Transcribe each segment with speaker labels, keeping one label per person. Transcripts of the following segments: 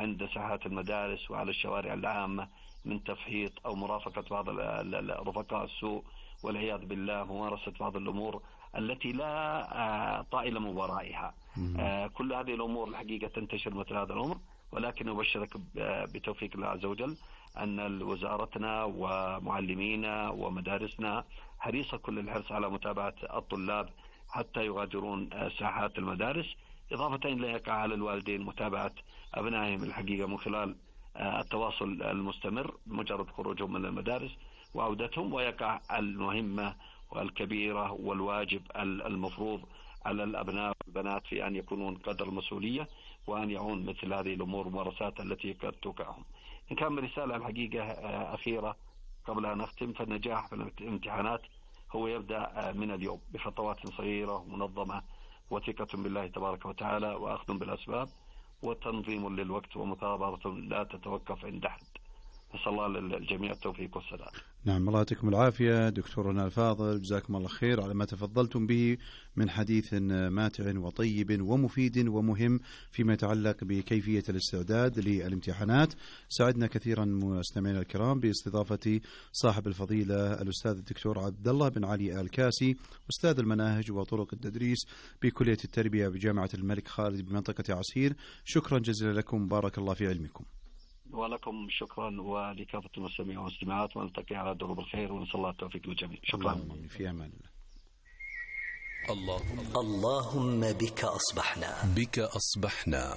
Speaker 1: عند ساحات المدارس وعلى الشوارع العامة من تفحيط أو مرافقة بعض رفقاء السوء والعياذ بالله، ممارسة بعض الأمور التي لا طائل من ورائها. كل هذه الأمور الحقيقة تنتشر مثل هذا الأمر، ولكن أبشرك بتوفيق الله عز وجل أن وزارتنا ومعلمينا ومدارسنا حريصة كل الحرص على متابعة الطلاب حتى يغادرون ساحات المدارس، إضافة إلى يقع على الوالدين متابعة أبنائهم الحقيقة من خلال التواصل المستمر مجرد خروجهم من المدارس وعودتهم، ويقع المهمة والكبيرة والواجب المفروض على الأبناء والبنات في أن يكونون قدر المسؤولية وأن يعون مثل هذه الأمور ممارسات التي قد توقعهم. إن كان رسالة الحقيقة أخيرة قبل أن أختم، فالنجاح في الامتحانات هو يبدأ من اليوم بخطوات صغيرة ومنظمة، وثقة بالله تبارك وتعالى، وأخذ بالأسباب، وتنظيم للوقت، ومثابرة لا تتوقف عند أحد. نسأل الله للجميع التوفيق والسداد.
Speaker 2: نعم، الله يعطيكم العافية دكتورنا الفاضل، جزاكم الله خير على ما تفضلتم به من حديث ماتع وطيب ومفيد ومهم فيما يتعلق بكيفية الاستعداد للامتحانات. سعدنا كثيرا مستمعينا الكرام باستضافة صاحب الفضيلة الأستاذ الدكتور عبد الله بن علي الكاسي، أستاذ المناهج وطرق التدريس بكلية التربية بجامعة الملك خالد بمنطقة عسير. شكرا جزيلا لكم، بارك الله في علمكم.
Speaker 1: ولكم شكرا، ولكافة المستمعين والمستمعات، ونلتقي على دروب الخير، ونسأل الله التوفيق للجميع. شكرا.
Speaker 2: في أمان الله.
Speaker 3: اللهم بك أصبحنا،
Speaker 4: بك أصبحنا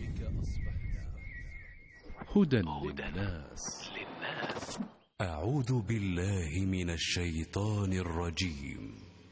Speaker 4: هدى للناس. أعوذ بالله من الشيطان الرجيم.